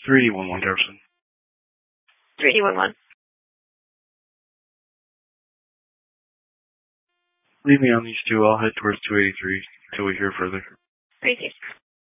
311 Jefferson. 311. Leave me on these two. I'll head towards 283 until we hear further. Thank you.